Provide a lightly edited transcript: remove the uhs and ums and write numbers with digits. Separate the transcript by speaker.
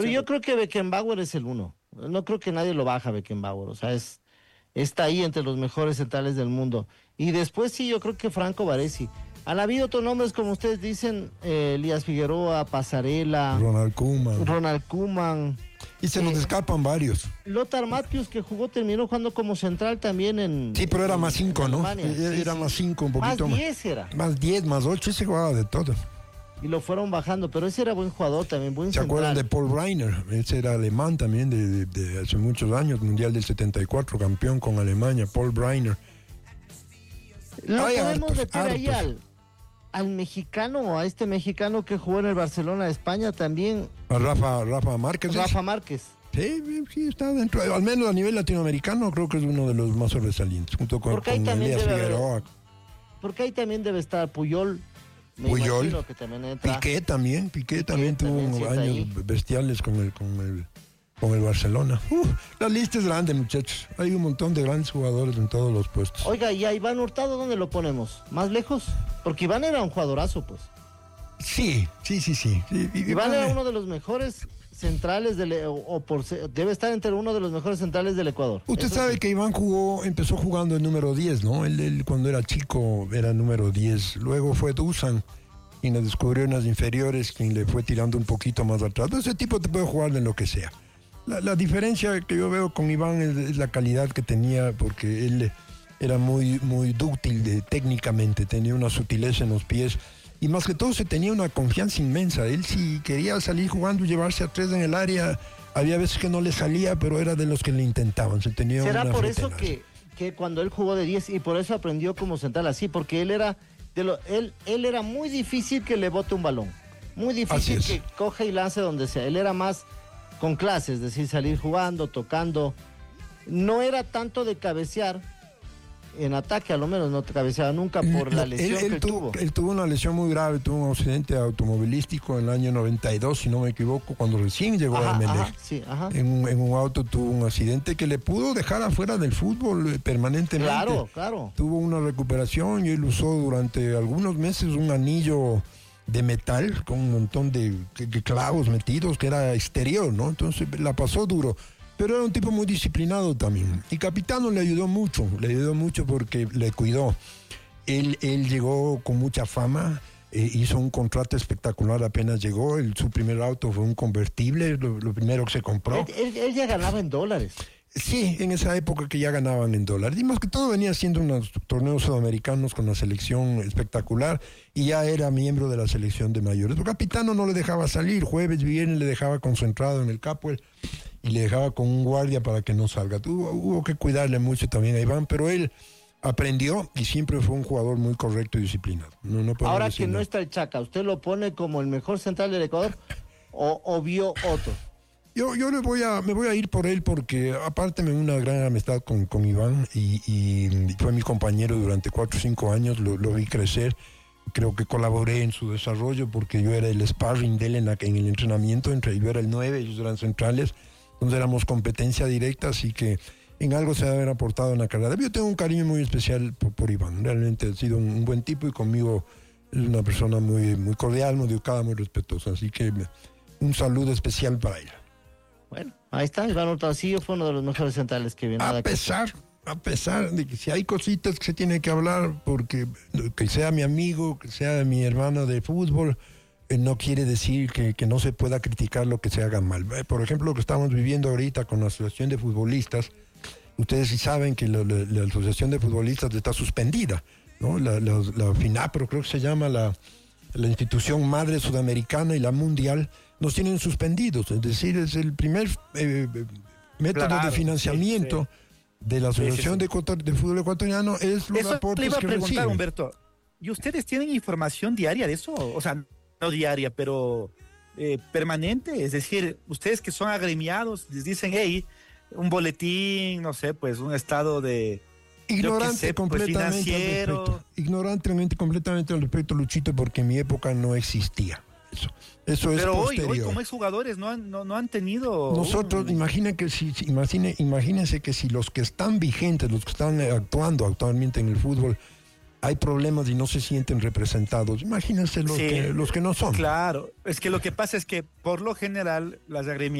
Speaker 1: Pero yo creo que Beckenbauer es el uno. No creo que nadie lo baja a Beckenbauer. O sea, está ahí entre los mejores centrales del mundo. Y después sí, yo creo que Franco Baresi. Han habido otros nombres, como ustedes dicen, Elías Figueroa, Pasarela,
Speaker 2: Ronald Koeman. Y se nos escapan varios.
Speaker 1: Lothar Matthäus, que terminó jugando como central también en...
Speaker 2: Sí, pero era más 5, ¿no?
Speaker 1: Era
Speaker 2: más 5, un poquito más.
Speaker 1: Más 10 era.
Speaker 2: Más 10, más 8, ese jugaba de todo.
Speaker 1: Y lo fueron bajando, pero ese era buen jugador también, buen central.
Speaker 2: ¿Se acuerdan de Paul Breiner? Ese era alemán también de hace muchos años, Mundial del 74, campeón con Alemania, Paul Breiner.
Speaker 1: Lo podemos meter ahí al mexicano, o a este mexicano que jugó en el Barcelona de España también.
Speaker 2: A Rafa Márquez.
Speaker 1: Rafa Márquez.
Speaker 2: Sí, está dentro, al menos a nivel latinoamericano creo que es uno de los más sobresalientes, junto con Elías Figueroa.
Speaker 1: Porque ahí también debe estar Puyol, que también entra.
Speaker 2: Piqué también tuvo años bestiales con el Barcelona. La lista es grande, muchachos. Hay un montón de grandes jugadores en todos los puestos.
Speaker 1: Oiga, ¿y a Iván Hurtado dónde lo ponemos? ¿Más lejos? Porque Iván era un jugadorazo, pues.
Speaker 2: Sí.
Speaker 1: Iván era uno de los mejores centrales debe estar entre uno de los mejores centrales del Ecuador.
Speaker 2: Usted sabe que Iván empezó jugando el número 10, ¿no? Él cuando era chico era número 10. Luego fue Dusan y nos descubrió en las inferiores, quien le fue tirando un poquito más atrás. Ese tipo te puede jugar en lo que sea. La diferencia que yo veo con Iván es la calidad que tenía, porque él era muy, muy dúctil técnicamente, tenía una sutileza en los pies. Y más que todo se tenía una confianza inmensa. Él si quería salir jugando y llevarse a 3 en el área, había veces que no le salía, pero era de los que le intentaban.
Speaker 1: ¿Será por eso que cuando él jugó de 10 y por eso aprendió como central así? Porque él era muy difícil que le bote un balón. Muy difícil que coja y lance donde sea. Él era más con clase, es decir, salir jugando, tocando. No era tanto de cabecear. En ataque a lo menos no te cabeceaba nunca por la lesión que tuvo.
Speaker 2: Él tuvo una lesión muy grave, tuvo un accidente automovilístico en el año 92, si no me equivoco, cuando recién llegó a Emelec. En un auto tuvo un accidente que le pudo dejar afuera del fútbol permanentemente.
Speaker 1: Claro.
Speaker 2: Tuvo una recuperación y él usó durante algunos meses un anillo de metal con un montón de clavos metidos, que era exterior, ¿no? Entonces la pasó duro. Pero era un tipo muy disciplinado también. Y Capitano le ayudó mucho porque le cuidó. Él llegó con mucha fama, hizo un contrato espectacular apenas llegó. Su primer auto fue un convertible, lo primero que se compró.
Speaker 1: Él ya ganaba en dólares.
Speaker 2: Sí, en esa época que ya ganaban en dólares. Y más que todo venía haciendo unos torneos sudamericanos con la selección espectacular y ya era miembro de la selección de mayores. El Capitano no le dejaba salir, jueves, viernes le dejaba concentrado en el Capuel y le dejaba con un guardia para que no salga. Hubo que cuidarle mucho también a Iván, pero él aprendió y siempre fue un jugador muy correcto y disciplinado.
Speaker 1: Ahora que no está el Chaca, ¿usted lo pone como el mejor central del Ecuador o vio otro?
Speaker 2: Yo me voy a ir por él porque aparte me una gran amistad con Iván y fue mi compañero durante 4 o 5 años, lo vi crecer. Creo que colaboré en su desarrollo porque yo era el sparring de él en el entrenamiento, yo era el 9, ellos eran centrales, entonces éramos competencia directa, así que en algo se debe haber aportado en la carrera. Yo tengo un cariño muy especial por Iván, realmente ha sido un buen tipo y conmigo es una persona muy, muy cordial, muy educada, muy respetuosa, así que un saludo especial para él.
Speaker 1: Bueno, ahí está, Iván Hurtado fue uno de los mejores centrales que viene.
Speaker 2: A pesar de que si hay cositas que se tiene que hablar, porque que sea mi amigo, que sea mi hermano de fútbol, no quiere decir que no se pueda criticar lo que se haga mal. Por ejemplo, lo que estamos viviendo ahorita con la Asociación de Futbolistas, ustedes sí saben que la Asociación de Futbolistas está suspendida, ¿no? La FINAPRO, creo que se llama la institución madre sudamericana y la mundial, nos tienen suspendidos, es decir, es el primer método de financiamiento de la Asociación de Fútbol Ecuatoriano, es los aportes
Speaker 3: le iba a
Speaker 2: que
Speaker 3: preguntar,
Speaker 2: reciben.
Speaker 3: Humberto, ¿y ustedes tienen información diaria de eso? O sea, no diaria, pero permanente, es decir, ustedes que son agremiados, les dicen, hey, un boletín, no sé, pues un estado de...
Speaker 2: Ignorante completamente al respecto. Ignorantemente completamente al respecto, Luchito, porque en mi época no existía eso. Eso es
Speaker 3: pero
Speaker 2: posterior.
Speaker 3: hoy como exjugadores no han tenido...
Speaker 2: Nosotros, imagínense que si los que están vigentes, los que están actuando actualmente en el fútbol, hay problemas y no se sienten representados. Imagínense los que no son.
Speaker 3: Claro, es que lo que pasa es que por lo general las agremiaciones